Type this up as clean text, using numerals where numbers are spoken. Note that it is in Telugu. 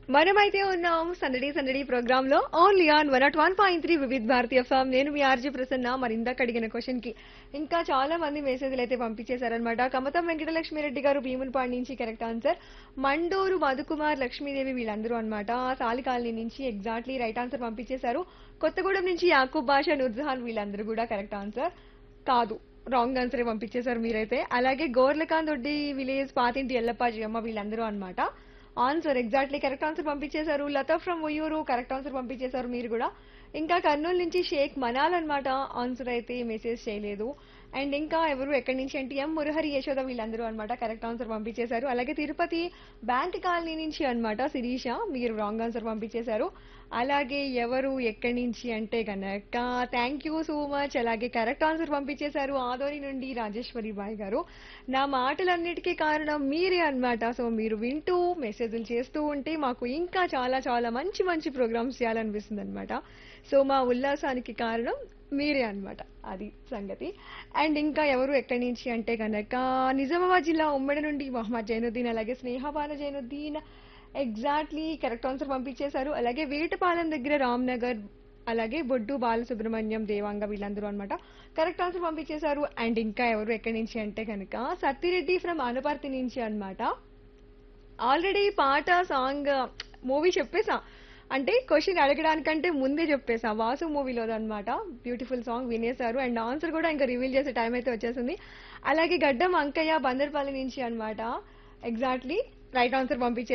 మనమైతే ఉన్నాం సందడి సందడి ప్రోగ్రామ్ లో only on 101.3 Vividh Bharatiya FM. నేను మీ ఆర్జే ప్రసన్న. మరి ఇందాక అడిగిన క్వశ్చన్ కి ఇంకా చాలా మంది మెసేజ్లు అయితే పంపించేశారనమాట. కమతం వెంకటలక్ష్మిరెడ్డి గారు భీమునిపాడు నుంచి కరెక్ట్ ఆన్సర్. మండూరు మధుకుమార్ లక్ష్మీదేవి వీళ్ళందరూ అనమాట సాలి కాలనీ నుంచి ఎగ్జాక్ట్లీ రైట్ ఆన్సర్ పంపించేశారు. కొత్తగూడెం నుంచి యాకూబ్ బాషా నుర్జహాన్ వీళ్ళందరూ కూడా కరెక్ట్ ఆన్సర్ కాదు, రాంగ్ ఆన్సర్ పంపించేశారు మీరైతే. అలాగే గోర్లకాంద్ దొడ్డి విలేజ్ పాతింటి ఎల్లప్పాజీ అమ్మ వీళ్ళందరూ అనమాట ఆన్సర్ ఎగ్జాక్ట్లీ కరెక్ట్ ఆన్సర్ పంపించేశారు. Lata from Uyyuru correct answer పంపించేశారు మీరు కూడా. ఇంకా కర్నూలు నుంచి షేక్ మనాల్ అన్నమాట ఆన్సర్ అయితే మెసేజ్ చేయలేదు. అండ్ ఇంకా ఎవరు ఎక్కడి నుంచి అంటే ఎం మురహరి యశోద వీళ్ళందరూ అనమాట కరెక్ట్ ఆన్సర్ పంపించేశారు. అలాగే తిరుపతి బ్యాంక్ కాలనీ నుంచి అన్నమాట శిరీష మీరు రాంగ్ ఆన్సర్ పంపించేశారు. అలాగే ఎవరు ఎక్కడి నుంచి అంటే గనక థ్యాంక్ యూ సో మచ్. అలాగే కరెక్ట్ ఆన్సర్ పంపించేశారు ఆదోని నుండి రాజేశ్వరి బాయ్ గారు. నా మాటలన్నిటికీ కారణం మీరే అన్నమాట. సో మీరు వింటూ మెసేజ్లు చేస్తూ ఉంటే మాకు ఇంకా చాలా చాలా మంచి మంచి ప్రోగ్రామ్స్ చేయాలనిపిస్తుంది అనమాట. సో మా ఉల్లాసానికి కారణం మీరే అన్నమాట, అది సంగతి. అండ్ ఇంకా ఎవరు ఎక్కడి నుంచి అంటే కనుక నిజామాబాద్ జిల్లా ఉమ్మడి నుండి మొహమ్మద్ జైనుద్దీన్ అలాగే స్నేహబాల జైనుద్దీన్ ఎగ్జాక్ట్లీ కరెక్ట్ ఆన్సర్ పంపించేశారు. అలాగే వేటపాలెం దగ్గర రామ్నగర్ అలాగే బొడ్డు బాలసుబ్రహ్మణ్యం దేవాంగ వీళ్ళందరూ అనమాట కరెక్ట్ ఆన్సర్ పంపించేశారు. అండ్ ఇంకా ఎవరు ఎక్కడి నుంచి అంటే కనుక సత్తిరెడ్డి ఫ్రమ్ అనపర్తి నుంచి అన్నమాట. ఆల్రెడీ పాట సాంగ్ మూవీ చెప్పేసా, అంటే క్వశ్చన్ అడగడానికంటే ముందే చెప్పేసా. వాసు మూవీలో అనమాట బ్యూటిఫుల్ సాంగ్ వినేశారు. అండ్ ఆన్సర్ కూడా ఇంకా రివీల్ చేసే టైం అయితే వచ్చేసింది. అలాగే గడ్డం అంకయ్య బందర్పల్లి నుంచి అన్నమాట ఎగ్జాక్ట్లీ రైట్ ఆన్సర్ పంపించారు.